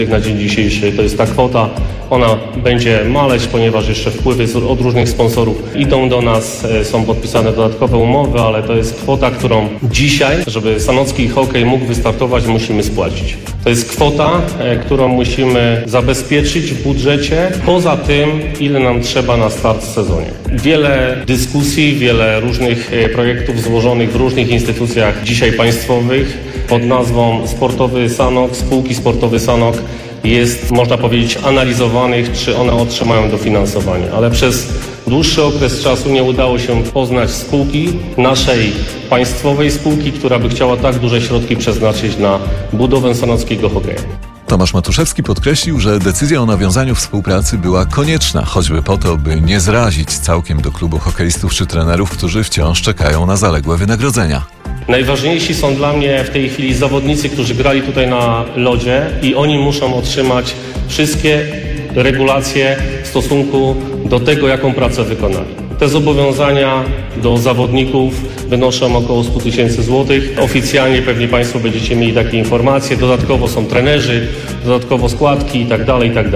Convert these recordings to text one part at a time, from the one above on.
Na dzień dzisiejszy to jest ta kwota, ona będzie maleć, ponieważ jeszcze wpływy od różnych sponsorów idą do nas, są podpisane dodatkowe umowy, ale to jest kwota, którą dzisiaj, żeby sanocki hokej mógł wystartować, musimy spłacić. To jest kwota, którą musimy zabezpieczyć w budżecie, poza tym, ile nam trzeba na start w sezonie. Wiele dyskusji, wiele różnych projektów złożonych w różnych instytucjach dzisiaj państwowych pod nazwą Sportowy Sanok, spółki Sportowy Sanok jest, można powiedzieć, analizowanych, czy one otrzymają dofinansowanie. Ale przez dłuższy okres czasu nie udało się poznać spółki, naszej państwowej spółki, która by chciała tak duże środki przeznaczyć na budowę sanockiego hokeja. Tomasz Matuszewski podkreślił, że decyzja o nawiązaniu współpracy była konieczna, choćby po to, by nie zrazić całkiem do klubu hokeistów czy trenerów, którzy wciąż czekają na zaległe wynagrodzenia. Najważniejsi są dla mnie w tej chwili zawodnicy, którzy grali tutaj na lodzie i oni muszą otrzymać wszystkie regulacje w stosunku do tego, jaką pracę wykonali. Te zobowiązania do zawodników wynoszą około 100 000 złotych. Oficjalnie pewnie Państwo będziecie mieli takie informacje. Dodatkowo są trenerzy, dodatkowo składki itd.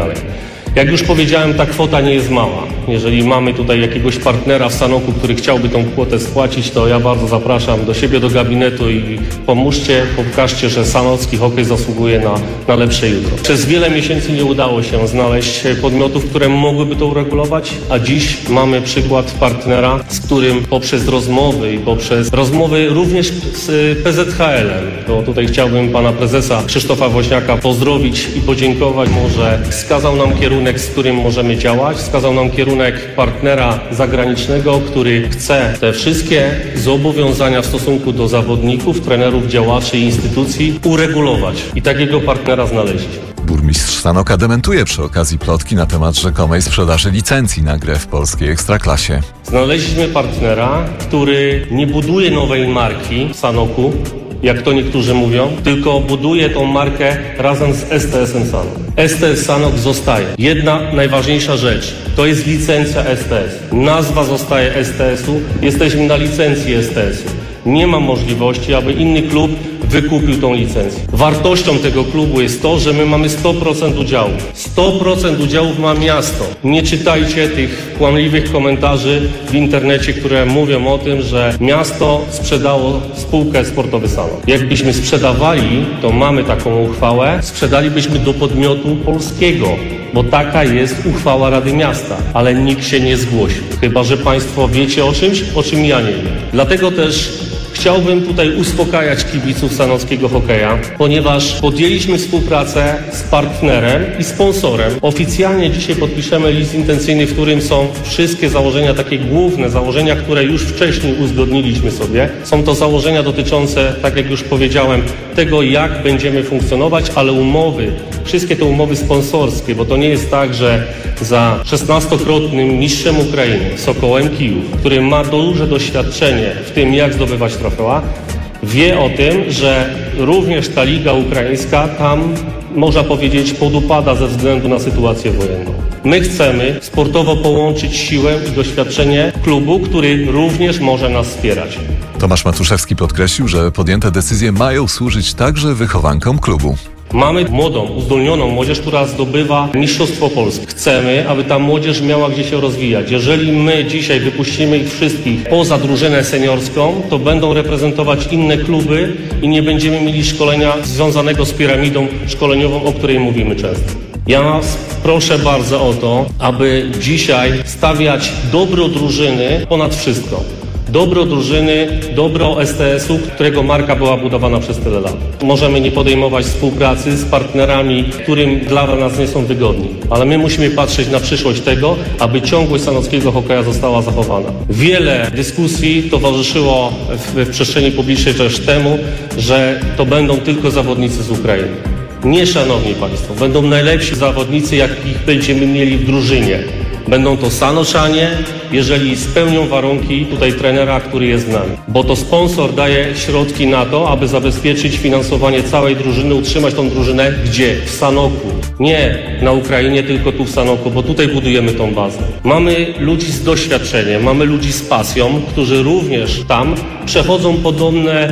Jak już powiedziałem, ta kwota nie jest mała. Jeżeli mamy tutaj jakiegoś partnera w Sanoku, który chciałby tą kwotę spłacić, to ja bardzo zapraszam do siebie, do gabinetu i pomóżcie, pokażcie, że sanocki hokej zasługuje na lepsze jutro. Przez wiele miesięcy nie udało się znaleźć podmiotów, które mogłyby to uregulować, a dziś mamy przykład partnera, z którym poprzez rozmowy i poprzez rozmowy również z PZHL-em, to tutaj chciałbym pana prezesa Krzysztofa Woźniaka pozdrowić i podziękować mu, że wskazał nam kierunek, z którym możemy działać, wskazał nam kierunek partnera zagranicznego, który chce te wszystkie zobowiązania w stosunku do zawodników, trenerów, działaczy i instytucji uregulować. I takiego partnera znaleźliśmy. Burmistrz Sanoka dementuje przy okazji plotki na temat rzekomej sprzedaży licencji na grę w polskiej ekstraklasie. Znaleźliśmy partnera, który nie buduje nowej marki w Sanoku, jak to niektórzy mówią, tylko buduje tą markę razem z STS-em Sanok. STS Sanok zostaje. Jedna najważniejsza rzecz, to jest licencja STS. Nazwa zostaje STS-u, jesteśmy na licencji STS-u. Nie ma możliwości, aby inny klub wykupił tą licencję. Wartością tego klubu jest to, że my mamy 100% udziałów. 100% udziałów ma miasto. Nie czytajcie tych kłamliwych komentarzy w internecie, które mówią o tym, że miasto sprzedało spółkę Sportowy Sanok. Jakbyśmy sprzedawali, to mamy taką uchwałę, sprzedalibyśmy do podmiotu polskiego, bo taka jest uchwała Rady Miasta, ale nikt się nie zgłosił. Chyba że Państwo wiecie o czymś, o czym ja nie wiem. Dlatego też chciałbym tutaj uspokajać kibiców sanockiego hokeja, ponieważ podjęliśmy współpracę z partnerem i sponsorem. Oficjalnie dzisiaj podpiszemy list intencyjny, w którym są wszystkie założenia, takie główne założenia, które już wcześniej uzgodniliśmy sobie. Są to założenia dotyczące, tak jak już powiedziałem, tego, jak będziemy funkcjonować, ale umowy, wszystkie te umowy sponsorskie, bo to nie jest tak, że za 16-krotnym mistrzem Ukrainy, Sokołem Kijów, który ma duże doświadczenie w tym, jak zdobywać trofea, wie o tym, że również ta liga ukraińska tam, można powiedzieć, podupada ze względu na sytuację wojenną. My chcemy sportowo połączyć siłę i doświadczenie klubu, który również może nas wspierać. Tomasz Matuszewski podkreślił, że podjęte decyzje mają służyć także wychowankom klubu. Mamy młodą, uzdolnioną młodzież, która zdobywa Mistrzostwo Polski. Chcemy, aby ta młodzież miała gdzie się rozwijać. Jeżeli my dzisiaj wypuścimy ich wszystkich poza drużynę seniorską, to będą reprezentować inne kluby i nie będziemy mieli szkolenia związanego z piramidą szkoleniową, o której mówimy często. Ja was proszę bardzo o to, aby dzisiaj stawiać dobro drużyny ponad wszystko. Dobro drużyny, dobro STS-u, którego marka była budowana przez tyle lat. Możemy nie podejmować współpracy z partnerami, którym dla nas nie są wygodni, ale my musimy patrzeć na przyszłość tego, aby ciągłość sanockiego hokeja została zachowana. Wiele dyskusji towarzyszyło w przestrzeni publicznej też temu, że to będą tylko zawodnicy z Ukrainy. Nie, szanowni państwo, będą najlepsi zawodnicy, jakich będziemy mieli w drużynie. Będą to Sanoczanie, jeżeli spełnią warunki tutaj trenera, który jest z nami. Bo to sponsor daje środki na to, aby zabezpieczyć finansowanie całej drużyny, utrzymać tą drużynę gdzie? W Sanoku. Nie na Ukrainie, tylko tu w Sanoku, bo tutaj budujemy tą bazę. Mamy ludzi z doświadczeniem, mamy ludzi z pasją, którzy również tam przechodzą podobne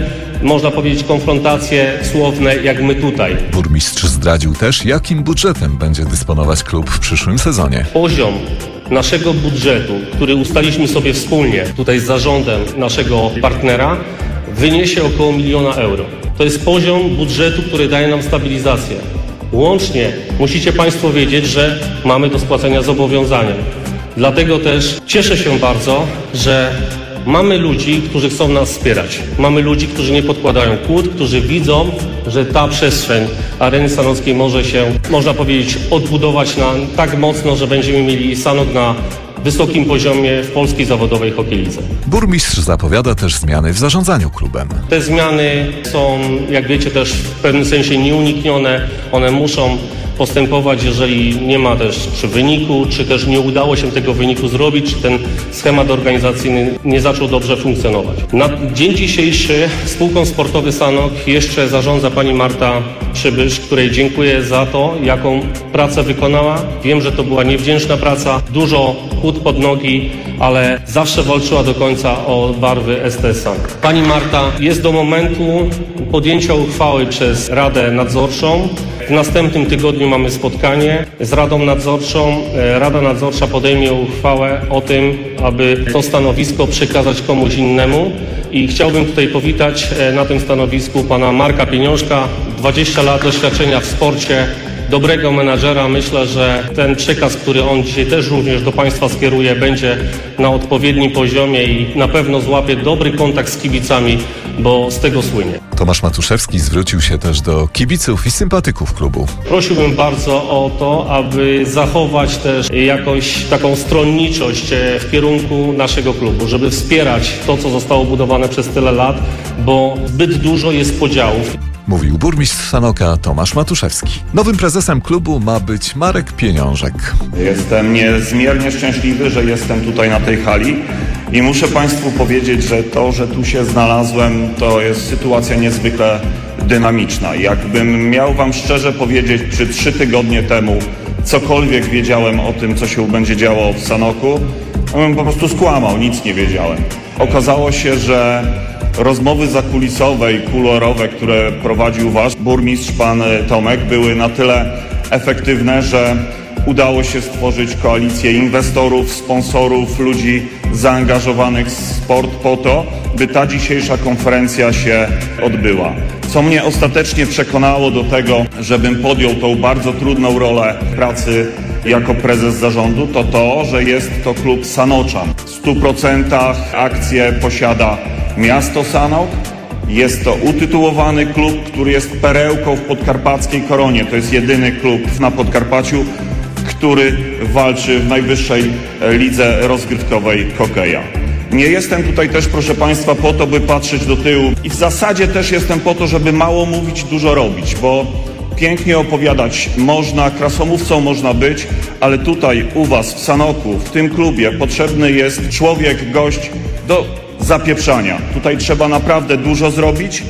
można powiedzieć, konfrontacje słowne jak my tutaj. Burmistrz zdradził też, jakim budżetem będzie dysponować klub w przyszłym sezonie. Poziom naszego budżetu, który ustaliliśmy sobie wspólnie tutaj z zarządem naszego partnera, wyniesie około 1 000 000 euro. To jest poziom budżetu, który daje nam stabilizację. Łącznie musicie Państwo wiedzieć, że mamy do spłacenia zobowiązania. Dlatego też cieszę się bardzo, że mamy ludzi, którzy chcą nas wspierać. Mamy ludzi, którzy nie podkładają kłód, którzy widzą, że ta przestrzeń areny sanockiej może się, można powiedzieć, odbudować tak mocno, że będziemy mieli Sanok na wysokim poziomie w polskiej zawodowej hokejlice. Burmistrz zapowiada też zmiany w zarządzaniu klubem. Te zmiany są, jak wiecie, też w pewnym sensie nieuniknione. One muszą postępować, jeżeli nie ma też czy wyniku, czy też nie udało się tego wyniku zrobić, czy ten schemat organizacyjny nie zaczął dobrze funkcjonować. Na dzień dzisiejszy spółką Sportowy Sanok jeszcze zarządza pani Marta Przybysz, której dziękuję za to, jaką pracę wykonała. Wiem, że to była niewdzięczna praca, dużo kłód pod nogi, ale zawsze walczyła do końca o barwy STS Sanok. Pani Marta jest do momentu podjęcia uchwały przez Radę Nadzorczą. W następnym tygodniu mamy spotkanie z Radą Nadzorczą. Rada Nadzorcza podejmie uchwałę o tym, aby to stanowisko przekazać komuś innemu. I chciałbym tutaj powitać na tym stanowisku pana Marka Pieniążka, 20 lat doświadczenia w sporcie, dobrego menadżera. Myślę, że ten przekaz, który on dzisiaj też również do Państwa skieruje, będzie na odpowiednim poziomie i na pewno złapie dobry kontakt z kibicami, bo z tego słynie. Tomasz Matuszewski zwrócił się też do kibiców i sympatyków klubu. Prosiłbym bardzo o to, aby zachować też jakąś taką stronniczość w kierunku naszego klubu, żeby wspierać to, co zostało budowane przez tyle lat, bo zbyt dużo jest podziałów. Mówił burmistrz Sanoka Tomasz Matuszewski. Nowym prezesem klubu ma być Marek Pieniążek. Jestem niezmiernie szczęśliwy, że jestem tutaj na tej hali i muszę Państwu powiedzieć, że to, że tu się znalazłem, to jest sytuacja niezwykle dynamiczna. Jakbym miał Wam szczerze powiedzieć, czy 3 tygodnie temu cokolwiek wiedziałem o tym, co się będzie działo w Sanoku, to bym po prostu skłamał, nic nie wiedziałem. Okazało się, że rozmowy zakulisowe i kuluarowe, które prowadził wasz burmistrz, pan Tomek, były na tyle efektywne, że udało się stworzyć koalicję inwestorów, sponsorów, ludzi zaangażowanych w sport po to, by ta dzisiejsza konferencja się odbyła. Co mnie ostatecznie przekonało do tego, żebym podjął tą bardzo trudną rolę pracy jako prezes zarządu, to to, że jest to klub Sanoczan. W 100% akcje posiada miasto Sanok. Jest to utytułowany klub, który jest perełką w podkarpackiej koronie. To jest jedyny klub na Podkarpaciu, który walczy w najwyższej lidze rozgrywkowej hokeja. Nie jestem tutaj też, proszę Państwa, po to, by patrzeć do tyłu i w zasadzie też jestem po to, żeby mało mówić, dużo robić, bo pięknie opowiadać można, krasomówcą można być, ale tutaj u Was w Sanoku, w tym klubie potrzebny jest człowiek, gość do zapieprzania. Tutaj trzeba naprawdę dużo zrobić,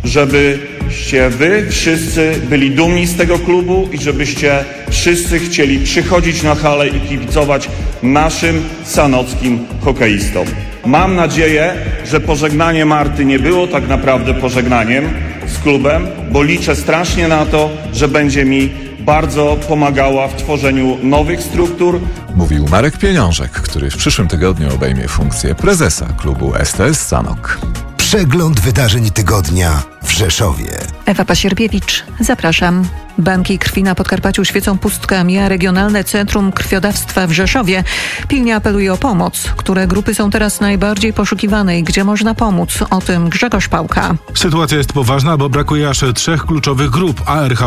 żebyście Wy wszyscy byli dumni z tego klubu i żebyście wszyscy chcieli przychodzić na halę i kibicować naszym sanockim hokeistom. Mam nadzieję, że pożegnanie Marty nie było tak naprawdę pożegnaniem z klubem, bo liczę strasznie na to, że będzie mi bardzo pomagała w tworzeniu nowych struktur. Mówił Marek Pieniążek, który w przyszłym tygodniu obejmie funkcję prezesa klubu STS Sanok. Przegląd wydarzeń tygodnia w Rzeszowie. Ewa Pasierbiewicz, zapraszam. Banki krwi na Podkarpaciu świecą pustkami, a Regionalne Centrum Krwiodawstwa w Rzeszowie pilnie apeluje o pomoc. Które grupy są teraz najbardziej poszukiwane i gdzie można pomóc? O tym Grzegorz Pałka. Sytuacja jest poważna, bo brakuje aż 3 kluczowych grup: ARH+,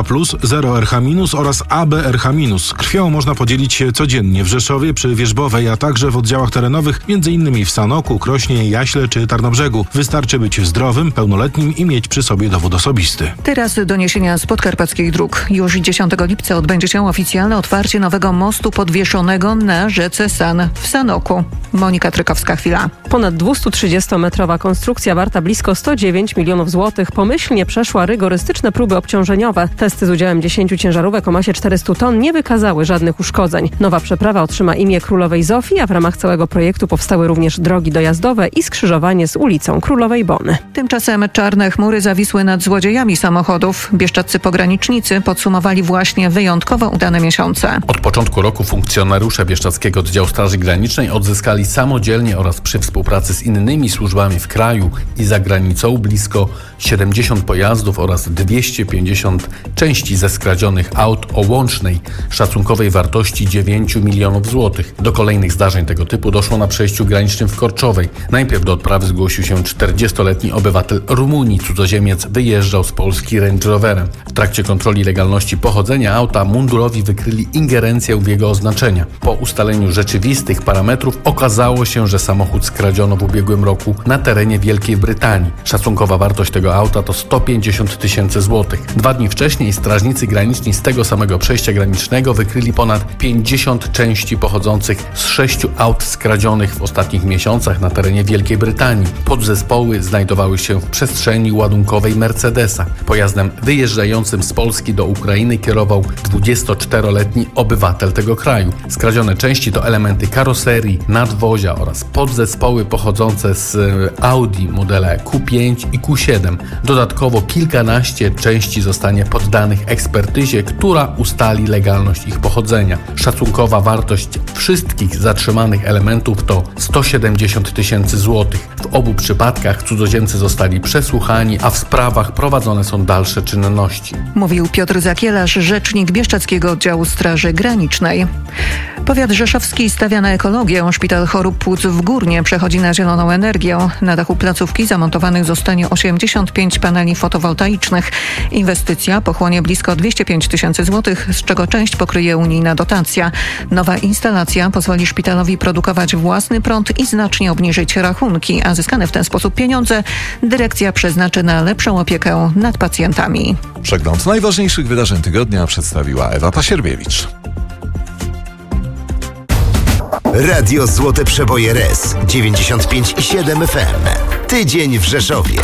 0RH- oraz ABRH-. Krwią można podzielić się codziennie w Rzeszowie, przy Wierzbowej, a także w oddziałach terenowych, m.in. w Sanoku, Krośnie, Jaśle czy Tarnobrzegu. Wystarczy być zdrowym, pełnoletnim i mieć przy sobie dowód osobisty. Teraz doniesienia z podkarpackich dróg. Sanok. Już 10 lipca odbędzie się oficjalne otwarcie nowego mostu podwieszonego na rzece San w Sanoku. Monika Trykowska-Chwila. Ponad 230-metrowa konstrukcja warta blisko 109 milionów złotych pomyślnie przeszła rygorystyczne próby obciążeniowe. Testy z udziałem 10 ciężarówek o masie 400 ton nie wykazały żadnych uszkodzeń. Nowa przeprawa otrzyma imię Królowej Zofii, a w ramach całego projektu powstały również drogi dojazdowe i skrzyżowanie z ulicą Królowej Bony. Tymczasem czarne chmury zawisły nad złodziejami samochodów. Bieszczadzcy pogranicznicy podsumowali właśnie wyjątkowo udane miesiące. Od początku roku funkcjonariusze Bieszczadzkiego Oddziału Straży Granicznej odzyskali samodzielnie oraz przy współpracy z innymi służbami w kraju i za granicą blisko 70 pojazdów oraz 250 części ze skradzionych aut o łącznej szacunkowej wartości 9 milionów złotych. Do kolejnych zdarzeń tego typu doszło na przejściu granicznym w Korczowej. Najpierw do odprawy zgłosił się 40-letni obywatel Rumunii. Cudzoziemiec wyjeżdżał z Polski Range Roverem. W trakcie kontroli legalności pochodzenia auta mundurowi wykryli ingerencję w jego oznaczenia. Po ustaleniu rzeczywistych parametrów okazało się, że samochód skradziono w ubiegłym roku na terenie Wielkiej Brytanii. Szacunkowa wartość tego auta to 150 tysięcy złotych. 2 dni wcześniej strażnicy graniczni z tego samego przejścia granicznego wykryli ponad 50 części pochodzących z 6 aut skradzionych w ostatnich miesiącach na terenie Wielkiej Brytanii. Podzespoły znajdowały się w przestrzeni ładunkowej Mercedesa. Pojazdem wyjeżdżającym z Polski do Ukrainy kierował 24-letni obywatel tego kraju. Skradzione części to elementy karoserii, nadwozia oraz podzespoły pochodzące z Audi modele Q5 i Q7. Dodatkowo kilkanaście części zostanie poddanych ekspertyzie, która ustali legalność ich pochodzenia. Szacunkowa wartość wszystkich zatrzymanych elementów to 170 tysięcy złotych. W obu przypadkach cudzoziemcy zostali przesłuchani, a w sprawach prowadzone są dalsze czynności. Mówił Piotr Zakielarz, rzecznik Bieszczadzkiego Oddziału Straży Granicznej. Powiat rzeszowski stawia na ekologię. Szpital Chorób Płuc w Górnie przechodzi na zieloną energię. Na dachu placówki zamontowanych zostanie 85 paneli fotowoltaicznych. Inwestycja pochłonie blisko 205 tysięcy złotych, z czego część pokryje unijna dotacja. Nowa instalacja pozwoli szpitalowi produkować własny prąd i znacznie obniżyć rachunki, a zyskane w ten sposób pieniądze dyrekcja przeznaczy na lepszą opiekę nad pacjentami. Przegląd najważniejszych wydarzeń tygodnia przedstawiła Ewa Pasierbiewicz. Radio Złote Przeboje RS 95,7 FM. Tydzień w Rzeszowie.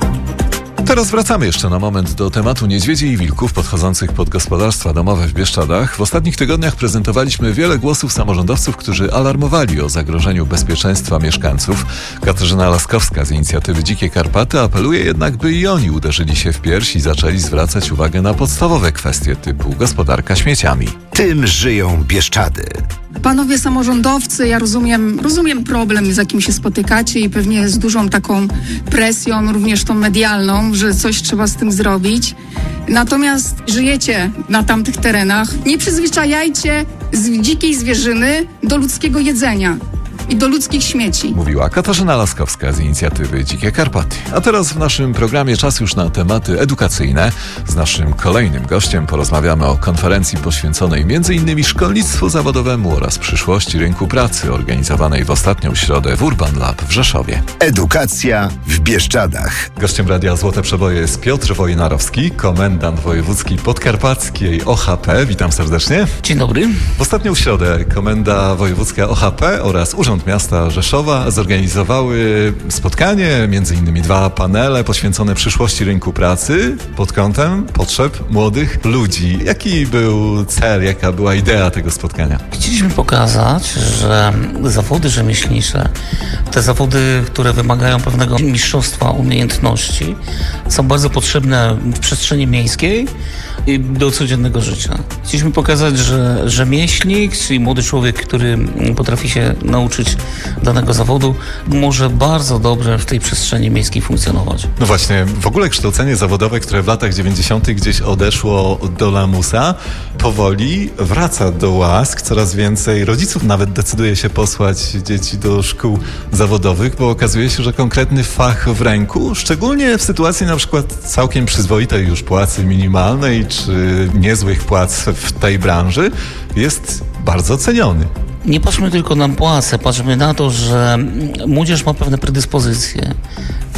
Teraz wracamy jeszcze na moment do tematu niedźwiedzi i wilków podchodzących pod gospodarstwa domowe w Bieszczadach. W ostatnich tygodniach prezentowaliśmy wiele głosów samorządowców, którzy alarmowali o zagrożeniu bezpieczeństwa mieszkańców. Katarzyna Laskowska z inicjatywy Dzikie Karpaty apeluje jednak, by i oni uderzyli się w pierś i zaczęli zwracać uwagę na podstawowe kwestie typu gospodarka śmieciami. Tym żyją Bieszczady. Panowie samorządowcy, ja rozumiem problem, z jakim się spotykacie i pewnie z dużą taką presją, również tą medialną, że coś trzeba z tym zrobić. Natomiast żyjecie na tamtych terenach. Nie przyzwyczajajcie z dzikiej zwierzyny do ludzkiego jedzenia i do ludzkich śmieci. Mówiła Katarzyna Laskowska z inicjatywy Dzikie Karpaty. A teraz w naszym programie czas już na tematy edukacyjne. Z naszym kolejnym gościem porozmawiamy o konferencji poświęconej m.in. szkolnictwu zawodowemu oraz przyszłości rynku pracy organizowanej w ostatnią środę w Urban Lab w Rzeszowie. Edukacja w Bieszczadach. Gościem Radia Złote Przeboje jest Piotr Wojnarowski, komendant wojewódzki podkarpackiej OHP. Witam serdecznie. Dzień dobry. W ostatnią środę Komenda Wojewódzka OHP oraz Urząd Miasta Rzeszowa zorganizowały spotkanie, między innymi 2 panele poświęcone przyszłości rynku pracy pod kątem potrzeb młodych ludzi. Jaki był cel, jaka była idea tego spotkania? Chcieliśmy pokazać, że zawody rzemieślnicze, te zawody, które wymagają pewnego mistrzostwa umiejętności, są bardzo potrzebne w przestrzeni miejskiej i do codziennego życia. Chcieliśmy pokazać, że rzemieślnik, czyli młody człowiek, który potrafi się nauczyć danego zawodu, może bardzo dobrze w tej przestrzeni miejskiej funkcjonować. No właśnie, w ogóle kształcenie zawodowe, które w latach 90. gdzieś odeszło do lamusa, powoli wraca do łask. Coraz więcej rodziców nawet decyduje się posłać dzieci do szkół zawodowych, bo okazuje się, że konkretny fach w ręku, szczególnie w sytuacji na przykład całkiem przyzwoitej już płacy minimalnej, czy niezłych płac w tej branży, jest bardzo ceniony. Nie patrzmy tylko na płacę, patrzmy na to, że młodzież ma pewne predyspozycje.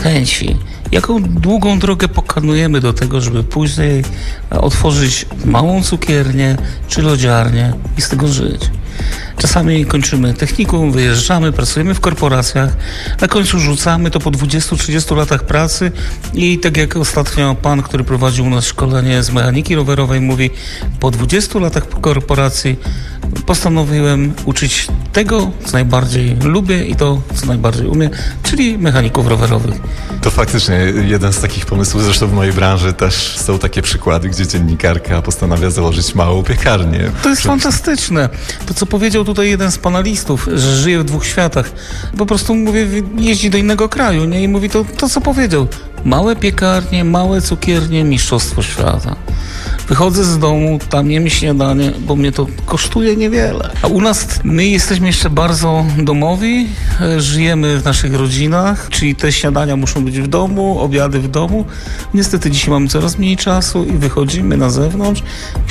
chęci. Jaką długą drogę pokonujemy do tego, żeby później otworzyć małą cukiernię czy lodziarnię i z tego żyć. Czasami kończymy technikum, wyjeżdżamy, pracujemy w korporacjach, na końcu rzucamy to po 20-30 latach pracy i tak jak ostatnio pan, który prowadził u nas szkolenie z mechaniki rowerowej, mówi, po 20 latach korporacji postanowiłem uczyć tego, co najbardziej lubię i to, co najbardziej umiem, czyli mechaników rowerowych. To faktycznie jeden z takich pomysłów, zresztą w mojej branży też są takie przykłady, gdzie dziennikarka postanawia założyć małą piekarnię. To jest fantastyczne. To, co powiedział tutaj jeden z panelistów, że żyje w dwóch światach. Po prostu, mówię, jeździ do innego kraju, nie? I mówi to, co powiedział. Małe piekarnie, małe cukiernie, mistrzostwo świata. Wychodzę z domu, tam jem śniadanie, bo mnie to kosztuje niewiele. A u nas my jesteśmy jeszcze bardzo domowi, żyjemy w naszych rodzinach, czyli te śniadania muszą być w domu, obiady w domu. Niestety dzisiaj mamy coraz mniej czasu i wychodzimy na zewnątrz i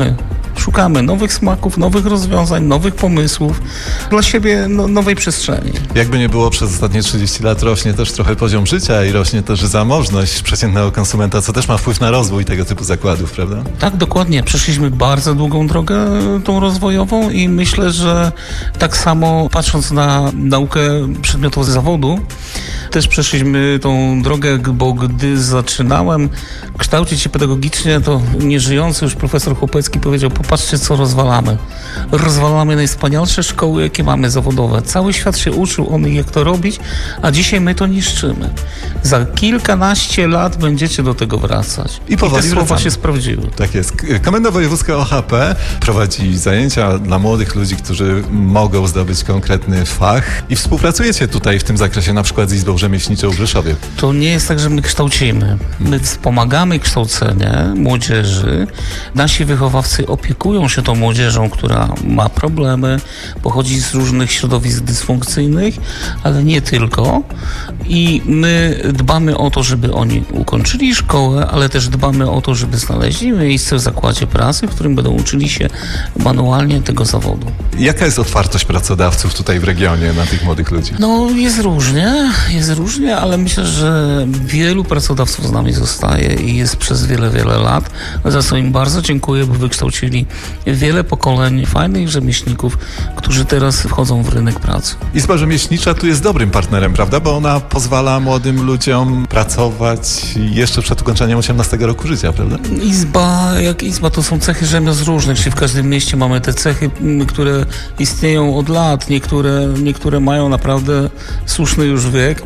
szukamy nowych smaków, nowych rozwiązań, nowych pomysłów dla siebie, nowej przestrzeni. Jakby nie było, przez ostatnie 30 lat rośnie też trochę poziom życia i rośnie też zamożność przeciętnego konsumenta, co też ma wpływ na rozwój tego typu zakładów, prawda? Tak, dokładnie. Przeszliśmy bardzo długą drogę tą rozwojową i myślę, że tak samo patrząc na naukę przedmiotów zawodu, też przeszliśmy tą drogę, bo gdy zaczynałem kształcić się pedagogicznie, to nieżyjący już profesor Chłopecki powiedział, popatrzcie, co rozwalamy. Rozwalamy najwspanialsze szkoły, jakie mamy zawodowe. Cały świat się uczył on, jak to robić, a dzisiaj my to niszczymy. Za kilkanaście lat będziecie do tego wracać. I powoli te słowa wracamy. się sprawdziły. Tak jest. Komenda Wojewódzka OHP prowadzi zajęcia dla młodych ludzi, którzy mogą zdobyć konkretny fach i współpracujecie tutaj w tym zakresie, na przykład z Izbą Rzemieślniczą w Rzeszowie. To nie jest tak, że my kształcimy. My wspomagamy kształcenie młodzieży. Nasi wychowawcy opiekują się tą młodzieżą, która ma problemy, pochodzi z różnych środowisk dysfunkcyjnych, ale nie tylko. I my dbamy o to, żeby oni ukończyli szkołę, ale też dbamy o to, żeby znaleźli miejsce w zakładzie pracy, w którym będą uczyli się manualnie tego zawodu. Jaka jest otwartość pracodawców tutaj w regionie na tych młodych ludzi? No jest różnie, ale myślę, że wielu pracodawców z nami zostaje i jest przez wiele, wiele lat. Za co im bardzo dziękuję, bo wykształcili wiele pokoleń fajnych rzemieślników, którzy teraz wchodzą w rynek pracy. Izba Rzemieślnicza tu jest dobrym partnerem, prawda? Bo ona pozwala młodym ludziom pracować jeszcze przed ukończeniem 18 roku życia, prawda? Izba to są cechy rzemiosł różnych, czyli w każdym mieście mamy te cechy, które istnieją od lat, niektóre mają naprawdę słuszny już wiek,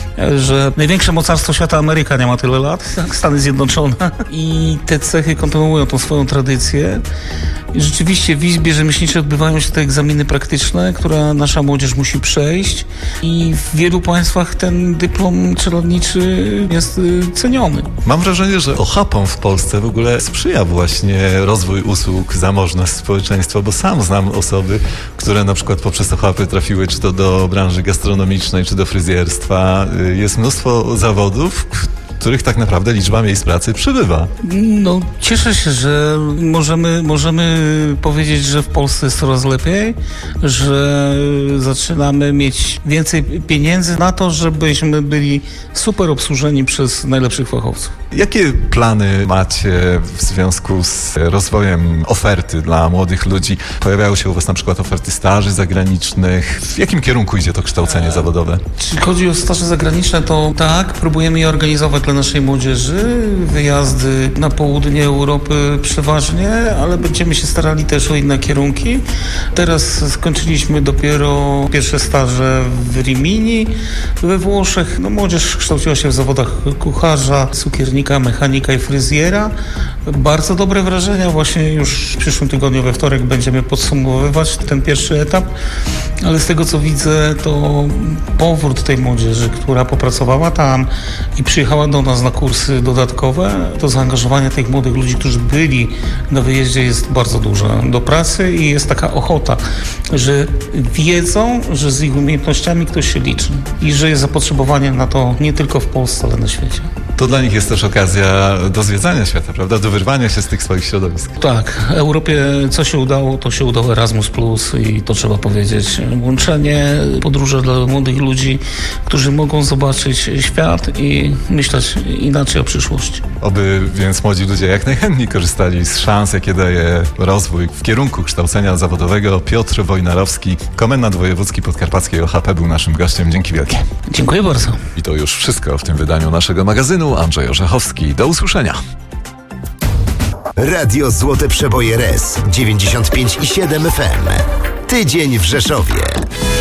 że największe mocarstwo świata Ameryka nie ma tyle lat, tak, Stany Zjednoczone, i te cechy kontynuują tą swoją tradycję. I rzeczywiście w Izbie Rzemieślniczej odbywają się te egzaminy praktyczne, które nasza młodzież musi przejść i w wielu państwach ten dyplom czeladniczy jest ceniony. Mam wrażenie, że OHP-om w Polsce w ogóle sprzyja właśnie rozwój usług, zamożność społeczeństwa, bo sam znam osoby, które na przykład poprzez OHP trafiły czy to do branży gastronomicznej, czy do fryzjerstwa. Jest mnóstwo zawodów, których tak naprawdę liczba miejsc pracy przybywa. No, cieszę się, że możemy powiedzieć, że w Polsce jest coraz lepiej, że zaczynamy mieć więcej pieniędzy na to, żebyśmy byli super obsłużeni przez najlepszych fachowców. Jakie plany macie w związku z rozwojem oferty dla młodych ludzi? Pojawiają się u was na przykład oferty staży zagranicznych. W jakim kierunku idzie to kształcenie zawodowe? Jeśli chodzi o staże zagraniczne, to tak, próbujemy je organizować dla naszej młodzieży. Wyjazdy na południe Europy przeważnie, ale będziemy się starali też o inne kierunki. Teraz skończyliśmy dopiero pierwsze staże w Rimini we Włoszech. No, młodzież kształciła się w zawodach kucharza, cukiernika, mechanika i fryzjera. Bardzo dobre wrażenia. Właśnie już w przyszłym tygodniu we wtorek będziemy podsumowywać ten pierwszy etap, ale z tego co widzę, to powrót tej młodzieży, która popracowała tam i przyjechała do nas na kursy dodatkowe, to zaangażowanie tych młodych ludzi, którzy byli na wyjeździe, jest bardzo duże do pracy i jest taka ochota, że wiedzą, że z ich umiejętnościami ktoś się liczy i że jest zapotrzebowanie na to nie tylko w Polsce, ale na świecie. to dla nich jest też okazja do zwiedzania świata, prawda? Do wyrwania się z tych swoich środowisk. Tak, Europie co się udało, to się udało Erasmus+, i to trzeba powiedzieć. Łączenie, podróże dla młodych ludzi, którzy mogą zobaczyć świat i myśleć inaczej o przyszłości. Oby więc młodzi ludzie jak najchętniej korzystali z szans, jakie daje rozwój w kierunku kształcenia zawodowego. Piotr Wojnarowski, komendant wojewódzki podkarpackiej OHP, był naszym gościem. Dzięki wielkie. Dziękuję bardzo. I to już wszystko w tym wydaniu naszego magazynu. Andrzej Orzechowski. Do usłyszenia. Radio Złote Przeboje RS 95,7 FM. Tydzień w Rzeszowie.